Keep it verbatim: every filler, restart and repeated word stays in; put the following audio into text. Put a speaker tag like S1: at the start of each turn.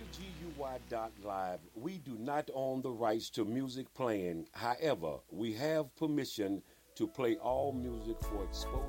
S1: G U Y dot live. We do not own the rights to music playing. However, we have permission to play all music for exposure.